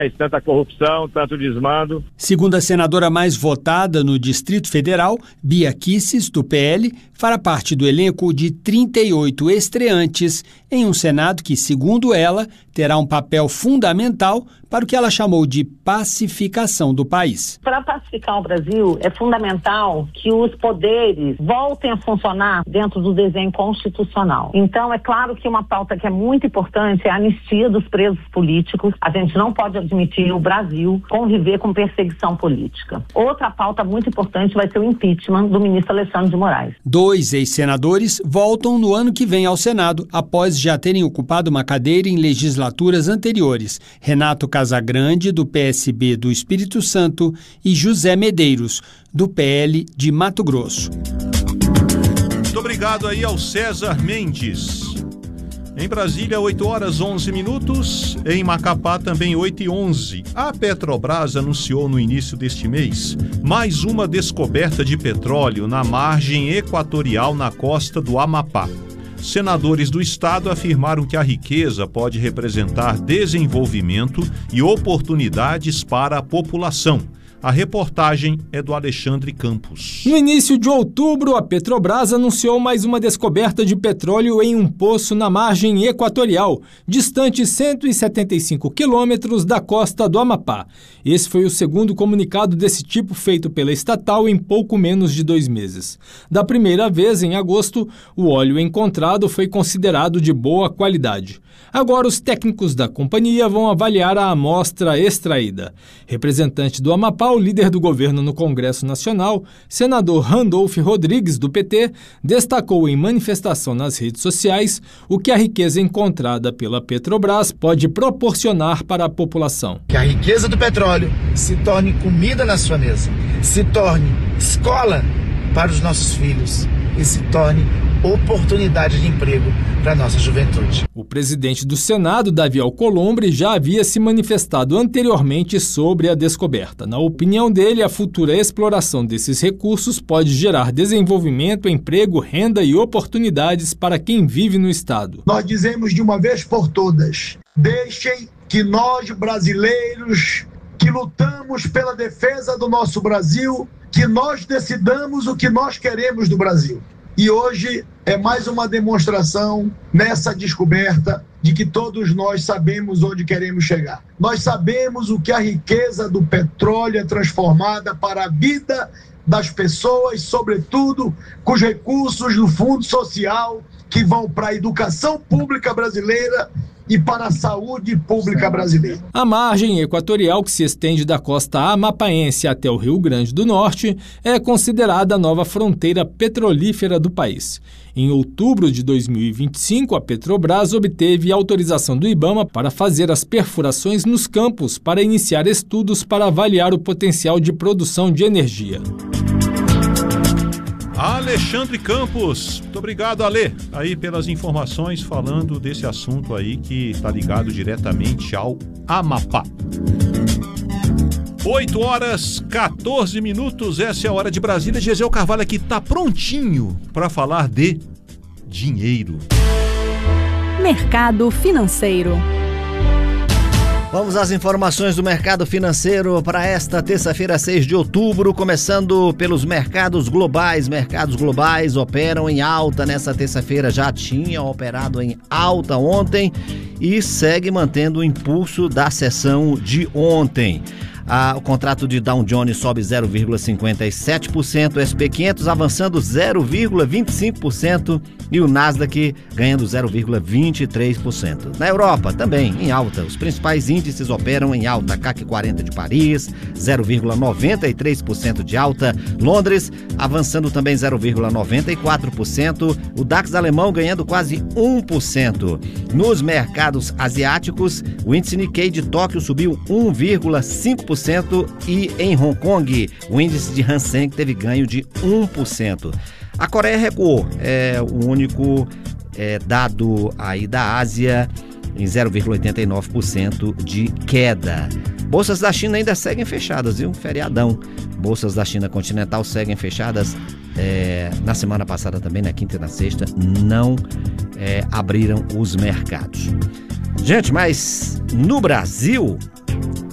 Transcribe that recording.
tanta corrupção, tanto desmando. Segundo a senadora mais votada no Distrito Federal, Bia Kicis, do PL, fará parte do elenco de 38 estreantes em um Senado que, segundo ela, terá um papel fundamental para o que ela chamou de pacificação do país. Para pacificar o Brasil, é fundamental que os poderes voltem a funcionar dentro do desenho constitucional. Então, é claro que uma pauta que é muito importante é a anistia dos presos políticos. A gente não pode admitir o Brasil conviver com perseguição política. Outra pauta muito importante vai ser o impeachment do ministro Alexandre de Moraes. 2 ex-senadores voltam no ano que vem ao Senado, após já terem ocupado uma cadeira em legislaturas anteriores. Renato Casagrande, do PSB do Espírito Santo, e José Medeiros, do PL de Mato Grosso. Muito obrigado aí ao César Mendes. Em Brasília, 8h11. Em Macapá, também 8h11. A Petrobras anunciou no início deste mês mais uma descoberta de petróleo na margem equatorial na costa do Amapá. Senadores do estado afirmaram que a riqueza pode representar desenvolvimento e oportunidades para a população. A reportagem é do Alexandre Campos. No início de outubro, a Petrobras anunciou mais uma descoberta de petróleo em um poço na margem equatorial, distante 175 quilômetros da costa do Amapá. Esse foi o segundo comunicado desse tipo feito pela estatal em pouco menos de 2 meses. Da primeira vez, em agosto, o óleo encontrado foi considerado de boa qualidade. Agora, os técnicos da companhia vão avaliar a amostra extraída. Representante do Amapá, o líder do governo no Congresso Nacional, senador Randolph Rodrigues, do PT, destacou em manifestação nas redes sociais o que a riqueza encontrada pela Petrobras pode proporcionar para a população. Que a riqueza do petróleo se torne comida na sua mesa, se torne escola para os nossos filhos e se torne oportunidade de emprego para a nossa juventude. O presidente do Senado, Davi Alcolumbre, já havia se manifestado anteriormente sobre a descoberta. Na opinião dele, a futura exploração desses recursos pode gerar desenvolvimento, emprego, renda e oportunidades para quem vive no estado. Nós dizemos de uma vez por todas, deixem que nós brasileiros que lutamos pela defesa do nosso Brasil, que nós decidamos o que nós queremos do Brasil. E hoje é mais uma demonstração nessa descoberta de que todos nós sabemos onde queremos chegar. Nós sabemos o que a riqueza do petróleo é transformada para a vida das pessoas, sobretudo com os recursos do Fundo Social que vão para a educação pública brasileira e para a saúde pública brasileira. A margem equatorial, que se estende da costa amapaense até o Rio Grande do Norte, é considerada a nova fronteira petrolífera do país. Em outubro de 2025, a Petrobras obteve autorização do IBAMA para fazer as perfurações nos campos para iniciar estudos para avaliar o potencial de produção de energia. Alexandre Campos, muito obrigado, Ale, aí pelas informações falando desse assunto aí que está ligado diretamente ao Amapá. 8h14, essa é a hora de Brasília. Gisel Carvalho aqui está prontinho para falar de dinheiro. Mercado financeiro. Vamos às informações do mercado financeiro para esta terça-feira, 6 de outubro, começando pelos mercados globais. Mercados globais operam em alta nessa terça-feira, já tinha operado em alta ontem e segue mantendo o impulso da sessão de ontem. O contrato de Dow Jones sobe 0,57%, o S&P 500 avançando 0,25% e o Nasdaq ganhando 0,23%. Na Europa, também em alta, os principais índices operam em alta. CAC 40 de Paris, 0,93% de alta. Londres avançando também 0,94%. O DAX alemão ganhando quase 1%. Nos mercados asiáticos, o índice Nikkei de Tóquio subiu 1,5%. E em Hong Kong, o índice de Hang Seng teve ganho de 1%. A Coreia recuou, é o único dado aí da Ásia em 0,89% de queda. Bolsas da China ainda seguem fechadas, viu? Feriadão. Bolsas da China continental seguem fechadas. Na semana passada também, na quinta e na sexta, não abriram os mercados. Gente, mas no Brasil,